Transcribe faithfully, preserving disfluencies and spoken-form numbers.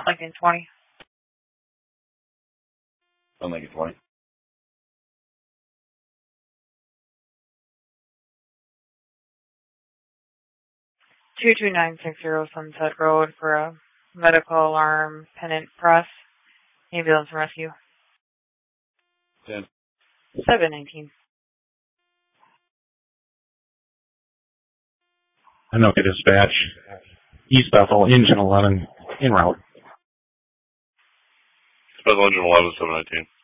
Lincoln twenty. I'm Lincoln twenty. two two nine six zero Sunset Road for a medical alarm pennant press. Ambulance and rescue. ten. seven nineteen. Anoka Dispatch. East Bethel, engine eleven, en route. Bethel, engine eleven, seven nineteen.